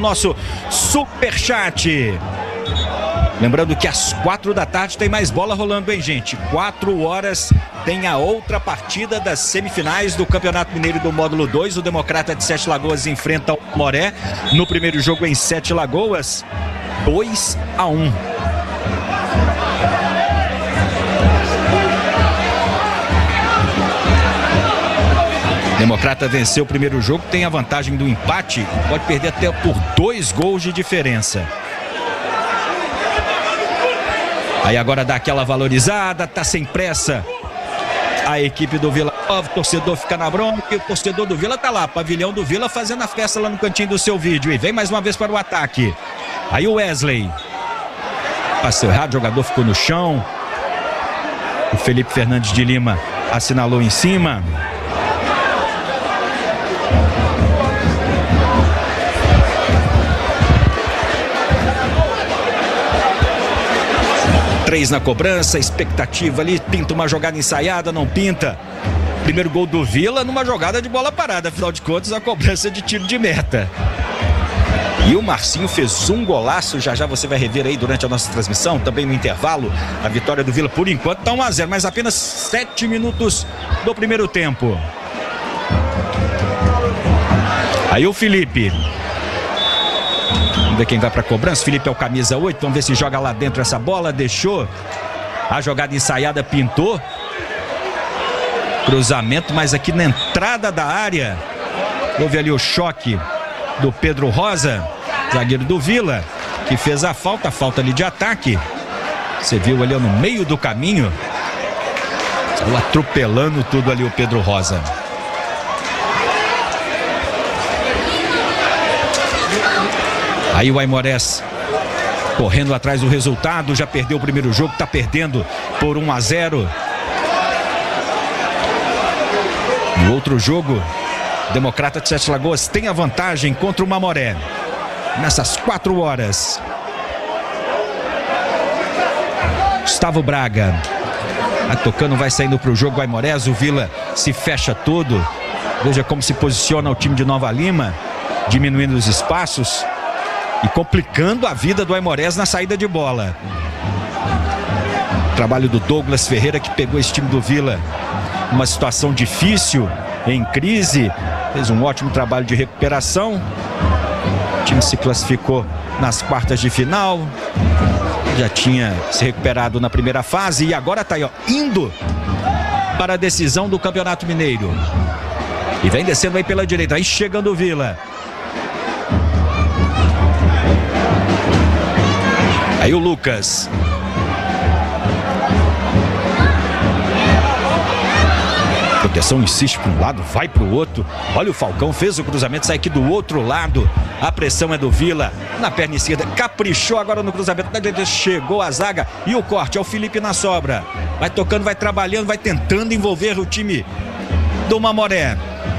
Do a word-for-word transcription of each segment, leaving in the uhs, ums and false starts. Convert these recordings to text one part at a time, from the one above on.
nosso superchat. Lembrando que às quatro da tarde tem mais bola rolando, hein, gente? Quatro horas tem a outra partida das semifinais do Campeonato Mineiro do Módulo dois. O Democrata de Sete Lagoas enfrenta o Moré. No primeiro jogo em Sete Lagoas, dois a um. Democrata venceu o primeiro jogo, tem a vantagem do empate, pode perder até por dois gols de diferença. Aí agora dá aquela valorizada, tá sem pressa a equipe do Vila Nova, o torcedor fica na bronca e o torcedor do Vila tá lá, pavilhão do Vila fazendo a festa lá no cantinho do seu vídeo. E vem mais uma vez para o ataque. Aí o Wesley passou errado, o jogador ficou no chão. O Felipe Fernandes de Lima assinalou em cima. Três na cobrança, expectativa ali, pinta uma jogada ensaiada, não pinta. Primeiro gol do Vila numa jogada de bola parada, afinal de contas a cobrança de tiro de meta. E o Marcinho fez um golaço, já já você vai rever aí durante a nossa transmissão, também no intervalo. A vitória do Vila por enquanto está um a zero, mas apenas sete minutos do primeiro tempo. Aí o Felipe. Vamos ver quem vai para cobrança. Felipe é o camisa oito. Vamos ver se joga lá dentro essa bola. Deixou. A jogada ensaiada pintou. Cruzamento, mas aqui na entrada da área. Houve ali o choque do Pedro Rosa, zagueiro do Vila, que fez a falta. Falta ali de ataque. Você viu ali no meio do caminho. Saiu atropelando tudo ali o Pedro Rosa. Aí o Aimorés correndo atrás do resultado, já perdeu o primeiro jogo, está perdendo por um a zero. No outro jogo, Democrata de Sete Lagoas tem a vantagem contra o Mamoré. Nessas quatro horas. Gustavo Braga. Vai tocando, vai saindo para o jogo o Aimorés, o Vila se fecha todo. Veja como se posiciona o time de Nova Lima, diminuindo os espaços e complicando a vida do Aimorés na saída de bola. Trabalho do Douglas Ferreira, que pegou esse time do Vila numa situação difícil, em crise, fez um ótimo trabalho de recuperação. O time se classificou nas quartas de final, já tinha se recuperado na primeira fase e agora está aí, ó, indo para a decisão do Campeonato Mineiro. E vem descendo aí pela direita, aí chegando o Vila. Aí o Lucas. Proteção insiste para um lado, vai para o outro. Olha o Falcão, fez o cruzamento, sai aqui do outro lado. A pressão é do Vila. Na perna esquerda, caprichou agora no cruzamento. Chegou a zaga e o corte é o Felipe na sobra. Vai tocando, vai trabalhando, vai tentando envolver o time do Mamoré.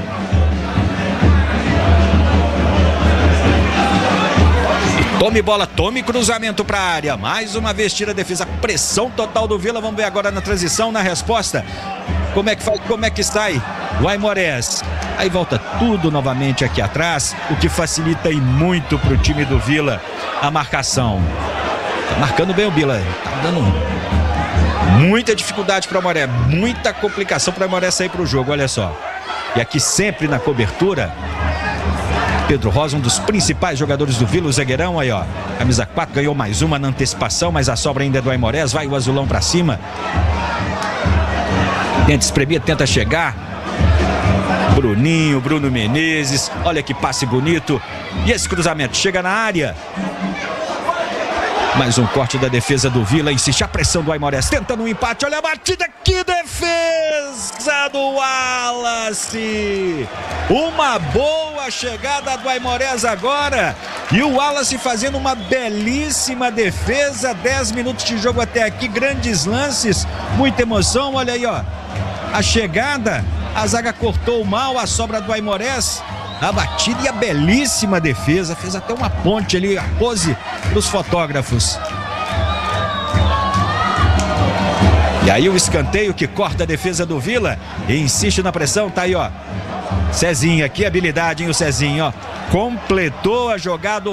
Tome bola, tome cruzamento para a área. Mais uma vez tira a defesa. Pressão total do Vila. Vamos ver agora na transição, na resposta. Como é que faz, como é que sai o Aimorés? Aí volta tudo novamente aqui atrás, o que facilita e muito para o time do Vila a marcação. Tá marcando bem o Vila. Tá dando muita dificuldade para o Aimorés. Muita complicação para o Aimorés sair para o jogo, olha só. E aqui sempre na cobertura, Pedro Rosa, um dos principais jogadores do Vila, o zagueirão aí, ó. Camisa quatro, ganhou mais uma na antecipação, mas a sobra ainda é do Aimorés. Vai o azulão pra cima. Tenta espremer, tenta chegar. Bruninho, Bruno Menezes. Olha que passe bonito. E esse cruzamento chega na área. Mais um corte da defesa do Vila. Insiste a pressão do Aimorés. Tentando um empate. Olha a batida. Que defesa do Wallace. Uma boa chegada do Aimorés agora. E o Wallace fazendo uma belíssima defesa. dez minutos de jogo até aqui. Grandes lances. Muita emoção. Olha aí, ó. A chegada. A zaga cortou mal. A sobra do Aimorés. A batida e a belíssima defesa. Fez até uma ponte ali, a pose dos fotógrafos. E aí o escanteio que corta a defesa do Vila e insiste na pressão. Tá aí, ó. Cezinho aqui, habilidade, hein, o Cezinho, ó. Completou a jogada.